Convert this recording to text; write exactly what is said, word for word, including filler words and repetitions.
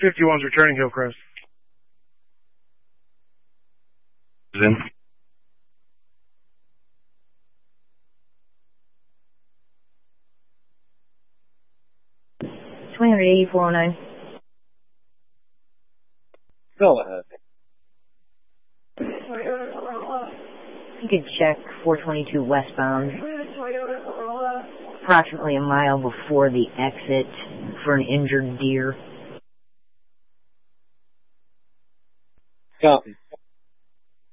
fifty-one's returning Hillcrest. In. twenty eighty-four oh nine. Go ahead. You could check four twenty-two westbound, approximately a mile before the exit for an injured deer. Copy.